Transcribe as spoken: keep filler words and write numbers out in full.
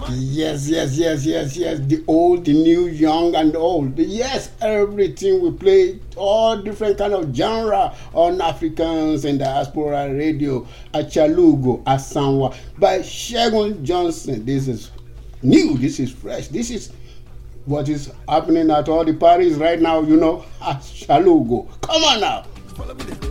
Yes, yes, yes, yes, yes. The old, the new, young, and old. Yes, everything we play, all different kind of genre on Africans and Diaspora Radio. Achalugo, Asanwa by Segun Johnson. This is new. This is fresh. This is what is happening at all the parties right now. You know, Achalugo. Come on now.